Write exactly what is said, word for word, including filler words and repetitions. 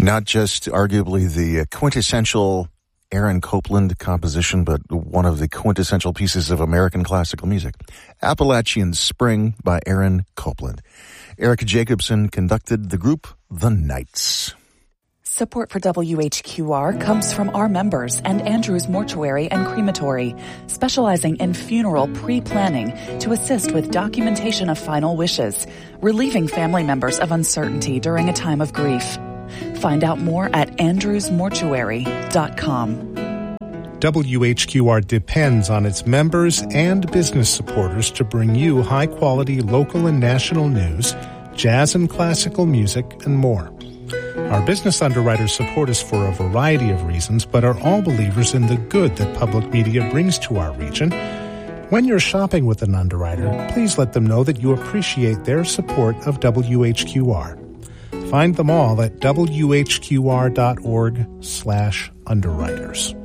Not just arguably the quintessential Aaron Copland composition, but one of the quintessential pieces of American classical music. Appalachian Spring by Aaron Copland. Eric Jacobson conducted the group The Knights. Support for W H Q R comes from our members and Andrews Mortuary and Crematory, specializing in funeral pre-planning to assist with documentation of final wishes, relieving family members of uncertainty during a time of grief. Find out more at andrews mortuary dot com. W H Q R depends on its members and business supporters to bring you high-quality local and national news, jazz and classical music, and more. Our business underwriters support us for a variety of reasons, but are all believers in the good that public media brings to our region. When you're shopping with an underwriter, please let them know that you appreciate their support of W H Q R. Find them all at W H Q R dot org slash underwriters.